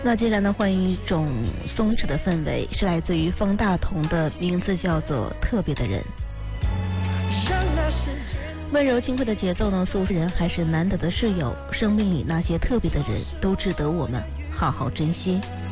那接下来呢，换一种松弛的氛围，是来自于方大同的，名字叫做《特别的人》。温柔轻快的节奏呢，诉人还是难得的室友，生命里那些特别的人都值得我们好好珍惜。